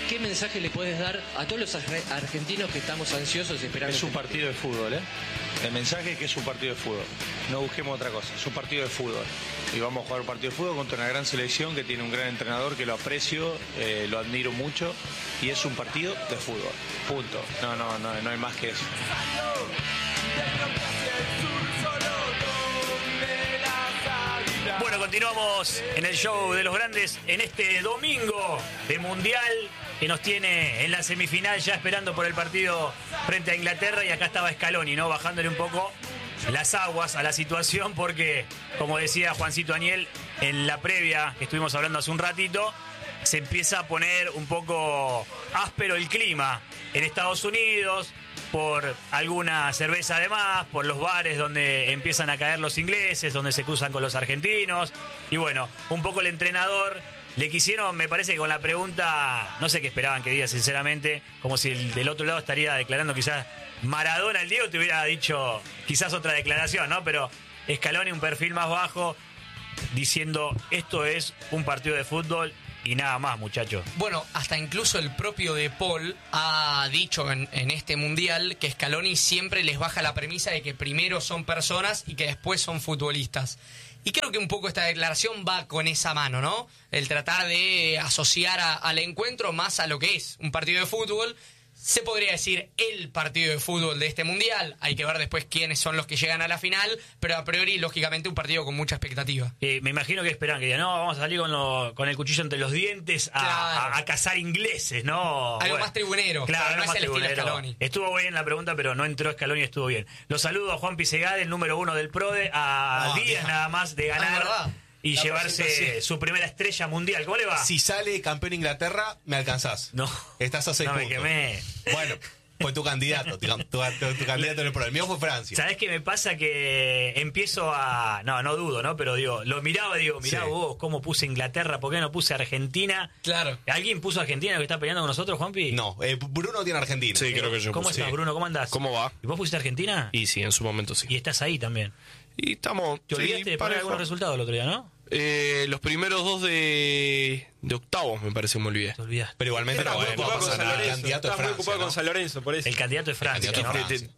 ¿qué mensaje le puedes dar a todos los argentinos que estamos ansiosos esperando? Es un partido de fútbol, ¿eh? El mensaje es que es un partido de fútbol. No busquemos otra cosa, es un partido de fútbol. Y vamos a jugar un partido de fútbol contra una gran selección que tiene un gran entrenador que lo aprecio, lo admiro mucho. Y es un partido de fútbol. Punto. No hay más que eso. Bueno, continuamos en el show de los grandes en este domingo de Mundial que nos tiene en la semifinal ya esperando por el partido frente a Inglaterra, y acá estaba Scaloni, ¿no? Bajándole un poco las aguas a la situación porque, como decía Juancito Aniel en la previa que estuvimos hablando hace un ratito, se empieza a poner un poco áspero el clima en Estados Unidos por alguna cerveza de más, por los bares donde empiezan a caer los ingleses, donde se cruzan con los argentinos. Y bueno, un poco el entrenador le quisieron, me parece que con la pregunta, no sé qué esperaban que diga sinceramente, como si el del otro lado estaría declarando quizás Maradona. El Diego te hubiera dicho quizás otra declaración, ¿no? Pero Scaloni, un perfil más bajo, diciendo esto es un partido de fútbol y nada más, muchachos. Bueno, hasta incluso el propio De Paul ha dicho en este mundial que Scaloni siempre les baja la premisa de que primero son personas y que después son futbolistas. Y creo que un poco esta declaración va con esa mano, ¿no? El tratar de asociar al encuentro más a lo que es un partido de fútbol. Se podría decir el partido de fútbol de este mundial. Hay que ver después quiénes son los que llegan a la final, pero a priori, lógicamente, un partido con mucha expectativa. Me imagino que esperan que digan, no, vamos a salir con el cuchillo entre los dientes a cazar ingleses, ¿no? Algo más tribunero, claro, no es el estilo Scaloni. Estuvo bien la pregunta, pero no entró Scaloni, estuvo bien. Los saludo a Juan Pisegade, el número 1 del PRODE, a días nada más de ganar y llevarse su primera estrella mundial. ¿Cómo le va? Si sale campeón Inglaterra, me alcanzás. No. Estás a 6 puntos. Me quemé. Bueno, fue tu candidato. tu candidato en el programa. El mío fue Francia. ¿Sabés qué me pasa? Que empiezo a... No dudo, ¿no? Pero digo, lo miraba y digo, mirá vos cómo puse Inglaterra, ¿por qué no puse Argentina? Claro. ¿Alguien puso Argentina que está peleando con nosotros, Juanpi? No, Bruno tiene Argentina. Sí, creo que yo ¿Cómo puse. estás, Bruno? ¿Cómo andás? ¿Cómo va? ¿Y vos pusiste Argentina? Y sí, en su momento sí. Y estás ahí también. Y estamos... ¿Te olvidaste de poner algunos resultados el otro día, no? Los primeros dos de octavos, me parece, me olvidé. Te olvidaste. Pero igualmente no va a pasar nada. El candidato es Estás muy ocupado Francia, con San Lorenzo, por eso. El candidato es Francia, ¿no?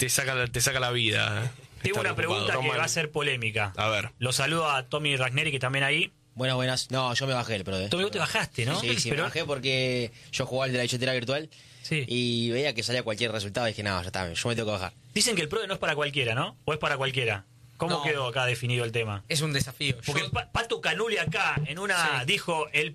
Te saca la vida. Tengo una Estar pregunta ocupado. que va a ser polémica. A ver. Lo saludo a Tommy Ragneri, que también ahí. Buenas. No, yo me bajé el PRODE. Tommy, vos te bajaste, ¿no? Sí, me Pero... bajé porque yo jugaba el de la billetera virtual Sí. y veía que salía cualquier resultado y dije, no, ya está, yo me tengo que bajar. Dicen que el PRODE no es para cualquiera, ¿no? ¿O es para cualquiera? ¿Cómo No. quedó acá definido el tema? Es un desafío. Porque Pato Canuli acá en una dijo el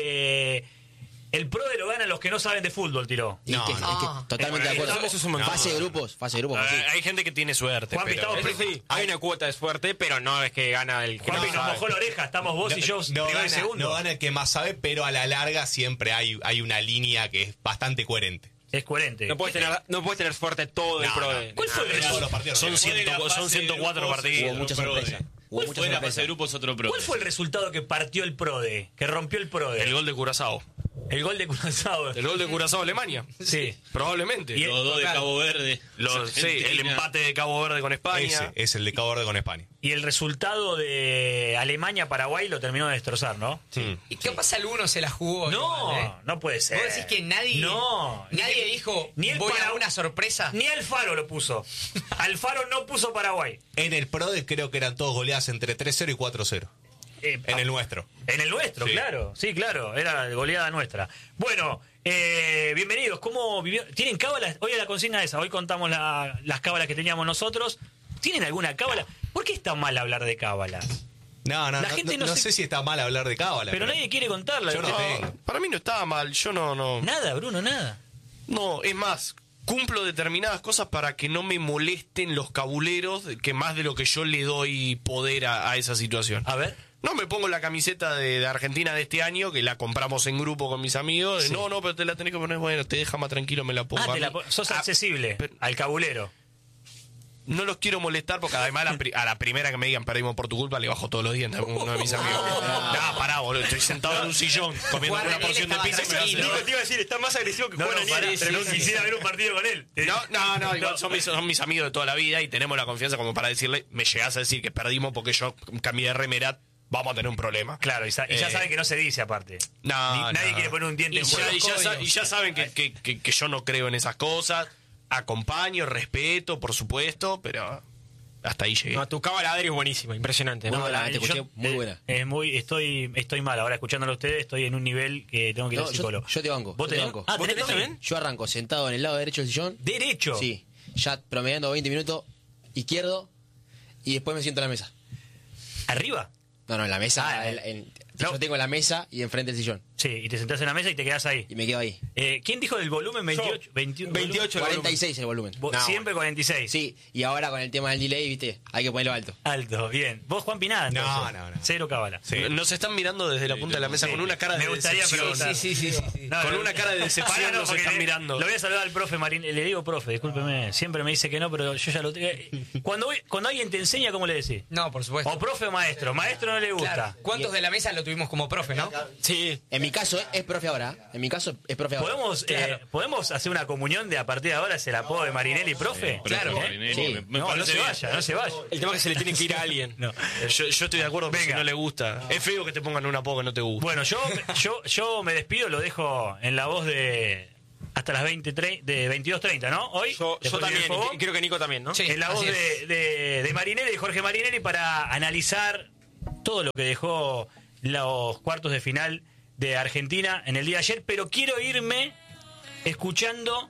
PRODE lo ganan los que no saben de fútbol, tiró. Y que totalmente de acuerdo. Eso es un montón. Fase de grupos. Sí. Hay gente que tiene suerte. Juanpi, pero... estamos Sí, hay una cuota de suerte, pero no es que gana el que Juanpi no nos sabe. mojó la oreja, estamos vos y yo primero y segundo. No gana el que más sabe, pero a la larga siempre hay una línea que es bastante coherente. Es coherente. No puedes tener suerte todo el PRODE. ¿Cuál fue el Todos resultado? los partidos. Son 104 partidos. Hubo mucha sorpresa. Después de la fase de grupos otro pro. ¿Cuál fue el resultado que partió el PRODE? Que rompió el PRODE. El gol de Curazao. El gol de Curazao. El gol de Curazao Alemania. Sí. Probablemente. Y Los dos de Cabo Verde. Sí, el empate de Cabo Verde con España. Ese es el de Cabo Verde con España. Y el resultado de Alemania-Paraguay lo terminó de destrozar, ¿no? ¿Y qué pasa? Alguno se la jugó. No, no puede ser. ¿Vos decís que nadie dijo ni el voy para- a una sorpresa? Ni Alfaro lo puso. Alfaro no puso Paraguay. En el PRODE creo que eran todos goleadas entre 3-0 y 4-0. En el nuestro. En el nuestro, Sí. claro. Sí, claro. Era goleada nuestra. Bueno, bienvenidos. ¿Cómo vivió? ¿Tienen cábalas? Hoy es la consigna esa. Hoy contamos las cábalas que teníamos nosotros. ¿Tienen alguna cábala? ¿Por qué está mal hablar de cábalas? No La gente no sé si está mal hablar de cábala. Pero nadie quiere contarla. Yo no tengo. Para mí no estaba mal. Yo no. Nada, Bruno, nada. No, es más. Cumplo determinadas cosas para que no me molesten los cabuleros, que más de lo que yo le doy poder a esa situación. A ver. No me pongo la camiseta de Argentina de este año, que la compramos en grupo con mis amigos. Sí. No, pero te la tenés que poner, bueno, te deja más tranquilo, me la pongo. A mí. Sos accesible al cabulero. No los quiero molestar porque además a la primera que me digan perdimos por tu culpa le bajo todos los dientes a uno de mis amigos. Pará, boludo, estoy sentado en un sillón comiendo Juan una porción de Daniel pizza y me estaba hace- tranquilo. Te iba a decir, está más agresivo que No, Juan no, Aniela, parece, pero no sí, quisiera sí. ver un partido con él. No, igual son mis amigos de toda la vida y tenemos la confianza como para decirle, me llegás a decir que perdimos porque yo cambié de remera vamos a tener un problema. Claro, y ya saben que no se dice aparte. Nadie quiere poner un diente en juego. Y ya saben que yo no creo en esas cosas. Acompaño, respeto, por supuesto, pero hasta ahí llegué. No, tu cábala es buenísima, impresionante. Muy ¿no? buena, te escuché, muy buena. Estoy mal, ahora escuchándolo a ustedes, estoy en un nivel que tengo que ir al psicólogo. Yo te banco. ¿Vos yo te te banco. ¿Vos tenés también? Yo arranco sentado en el lado derecho del sillón. ¿Derecho? Sí. Ya promediando 20 minutos, izquierdo, y después me siento en la mesa. ¿Arriba? No, en la mesa. No. Yo tengo la mesa y enfrente el sillón. Sí, y te sentás en la mesa y te quedás ahí. Y me quedo ahí. ¿Quién dijo del volumen 28? 28 46 el volumen. Siempre 46. Sí, y ahora con el tema del delay, viste, hay que ponerlo alto. Alto, bien. ¿Vos, Juan Pinada? No. Cero cábala. Nos están mirando desde la punta de la mesa con una cara de Me gustaría decepción. preguntar. Sí. Con una cara de decepción Pará, no, nos porque están mirando. Lo voy a saludar al profe Marín. Le digo profe, discúlpeme. Siempre me dice que no, pero yo ya lo tengo. Cuando alguien te enseña, ¿cómo le decís? No, por supuesto. O profe o maestro. Maestro no le gusta. Claro. ¿Cuántos de la mesa lo tuvimos como profe, no? Sí. En mi caso es profe ahora. En mi caso es profe ahora. ¿Podemos hacer una comunión de a partir de ahora? ¿Se la apodo de Marinelli, profe? Claro. Sí. No se vaya. El tema es que se le tiene que ir a alguien. No. Yo estoy de acuerdo, pero si Venga. no le gusta. Es feo que te pongan un apodo que no te gusta. Bueno, yo me despido, lo dejo en la voz de hasta las 22:30, ¿no? Hoy. Yo después también, del fogón, y creo que Nico también, ¿no? Sí, en la voz así es. de Marinelli, de Jorge Marinelli, para analizar todo lo que dejó los cuartos de final de Argentina en el día de ayer, pero quiero irme escuchando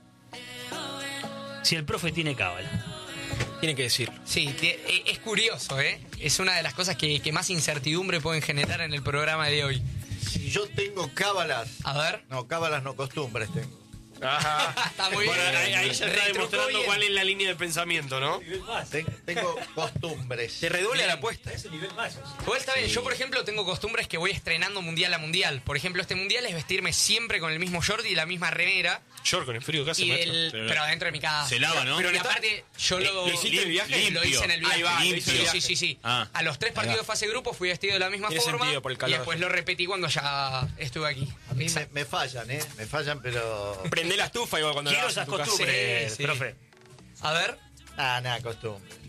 si el profe tiene cábala. Tiene que decirlo. Sí, es curioso, ¿eh? Es una de las cosas que más incertidumbre pueden generar en el programa de hoy. Si yo tengo cábalas. A ver. No, cábalas no, costumbres tengo. Ajá. Está muy Bueno, bien. ahí ya está Retrucó demostrando bien. cuál es la línea de pensamiento, ¿no? Tengo costumbres. Te reduele la apuesta. Igual está bien. Yo, por ejemplo, tengo costumbres que voy estrenando mundial a mundial. Por ejemplo, este mundial es vestirme siempre con el mismo short y la misma remera. Short con el frío que hace, Y maestro. pero adentro de mi casa. Se lava, ¿no? Pero y aparte, yo lo hiciste el viaje? lo hice en el viaje. Ahí va, lo hizo el Sí, viaje. sí. Ah. A los 3 partidos de fase de grupo fui vestido de la misma Tiene forma. sentido por el calor. Y después lo repetí cuando ya estuve aquí. A mí me fallan, ¿eh? Me fallan, pero. Prende la estufa igual cuando Quiero la esas hagas en tu casa. costumbres, Sí. profe. A ver. Nada, costumbres.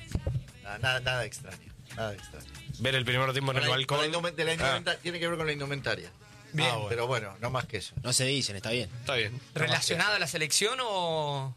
Nada extraño. Nada extraño. Ver el primer tiempo en el balcón. Tiene que ver con la indumentaria. Bien. Ah, bueno. Pero bueno, no más que eso. No se dicen, está bien. Está bien. ¿Relacionado a la selección o...?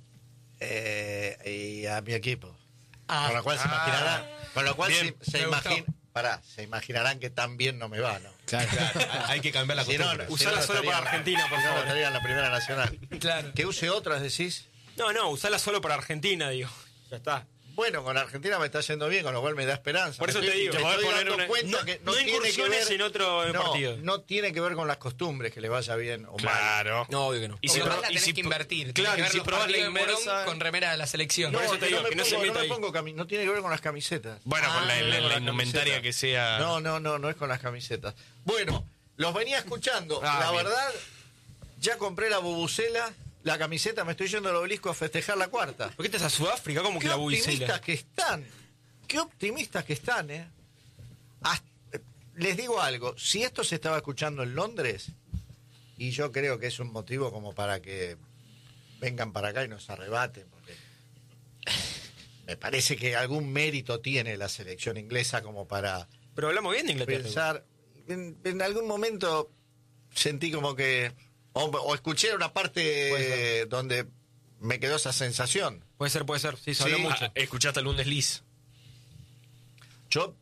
Y a mi equipo. Ah. Con lo cual se imaginarán. Con lo cual Bien. se imaginarán que tan bien no me va, ¿no? Claro. Hay que cambiar la Si no, costumbre. Usala solo para Argentina, por favor. estaría en la primera nacional. Claro. Que use otras, decís. No, usala solo para Argentina, digo. Ya está. Bueno, con Argentina me está yendo bien, con lo cual me da esperanza. Por eso Me te digo, me te podés estoy poner dando una- cuenta no- que no tiene que incursiones ver en otro partido. No tiene que ver con las costumbres que le vaya bien o mal. Claro. No, obvio que no. Y Y si si pro- la y tenés si que pro- invertir. claro, Tenés y si que ver probás los la partidos de Morón inversa- con remera de la selección. No, Por eso te digo, no me que no se pongo- meta no me ahí. pongo no tiene que ver con las camisetas. Bueno, con la Con indumentaria camiseta. que sea. No es con las camisetas. Bueno, los venía escuchando. La bien. verdad, ya compré la bubucela, la camiseta, me estoy yendo al obelisco a festejar la cuarta. ¿Por qué te vas a Sudáfrica? Como que Qué la optimistas buicela. que están. Qué optimistas que están, ¿eh? Les digo algo, si esto se estaba escuchando en Londres, y yo creo que es un motivo como para que vengan para acá y nos arrebaten, porque me parece que algún mérito tiene la selección inglesa como para Pero hablamos bien de Inglaterra. pensar. En algún momento sentí como que, o escuché una parte donde me quedó esa sensación. Puede ser. Sí, se habló Sí. mucho. Escuchaste el Bundesliga. Yo,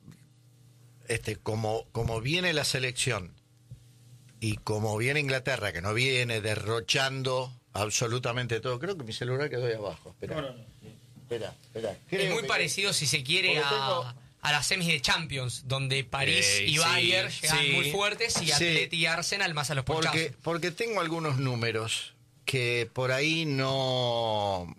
como viene la selección y como viene Inglaterra, que no viene derrochando absolutamente todo, creo que mi celular quedó ahí abajo. Espera. Espera. Es Creo muy que- parecido, si se quiere, Porque tengo- a las semis de Champions, donde París y Sí, Bayern llegan sí. muy fuertes y Sí. Atleti y Arsenal más a los ponchazos. Porque tengo algunos números que por ahí no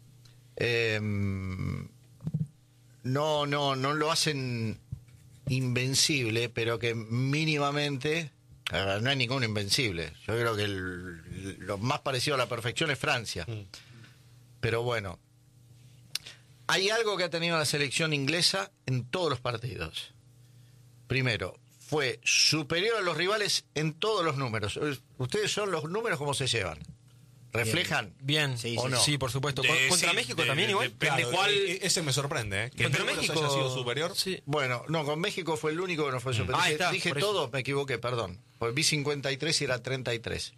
no lo hacen invencible, pero que mínimamente, a ver, no hay ningún invencible. Yo creo que lo más parecido a la perfección es Francia. Pero bueno, hay algo que ha tenido la selección inglesa en todos los partidos. Primero, fue superior a los rivales en todos los números. Ustedes son los números, ¿cómo se llevan? ¿Reflejan? Bien, Sí, ¿O sí. no? Sí, por supuesto. Contra Sí, México también igual. Depende Claro, cuál. ese me sorprende, ¿eh? Que Contra México México haya sido superior. Sí. Bueno, no, con México fue el único que no fue superior. Ahí está, Dije por eso. todo, me equivoqué, perdón. Pues vi 53 y era 33.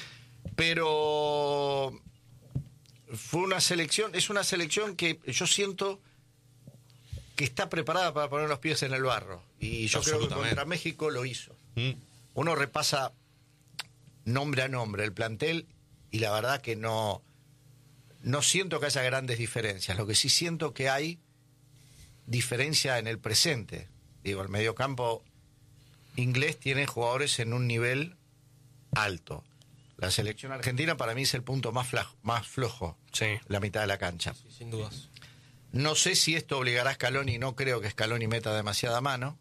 Pero fue una selección, es una selección que yo siento que está preparada para poner los pies en el barro. Y yo creo que Absolutamente. contra México lo hizo. Mm. Uno repasa nombre a nombre el plantel y la verdad que no siento que haya grandes diferencias. Lo que sí siento que hay diferencia en el presente. Digo, el mediocampo inglés tiene jugadores en un nivel alto. La selección argentina para mí es el punto más flojo, Sí, la mitad de la cancha. sin dudas. No sé si esto obligará a Scaloni, no creo que Scaloni meta demasiada mano,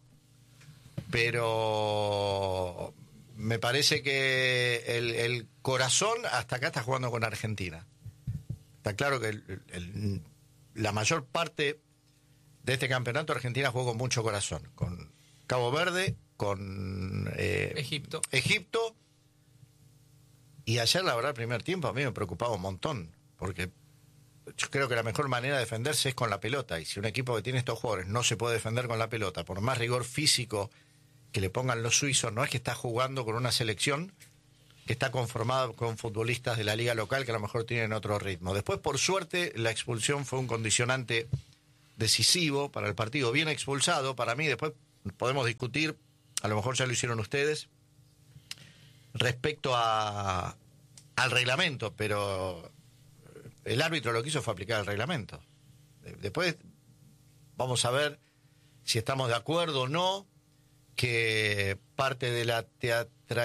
pero me parece que el corazón hasta acá está jugando con Argentina. Está claro que la mayor parte de este campeonato Argentina jugó con mucho corazón, con Cabo Verde, con Egipto. Y ayer, la verdad, el primer tiempo a mí me preocupaba un montón, porque yo creo que la mejor manera de defenderse es con la pelota, y si un equipo que tiene estos jugadores no se puede defender con la pelota, por más rigor físico que le pongan los suizos, no es que está jugando con una selección que está conformada con futbolistas de la liga local que a lo mejor tienen otro ritmo. Después, por suerte, la expulsión fue un condicionante decisivo para el partido, bien expulsado para mí. Después podemos discutir, a lo mejor ya lo hicieron ustedes, respecto al reglamento, pero el árbitro lo que hizo fue aplicar el reglamento. Después vamos a ver si estamos de acuerdo o no que parte de la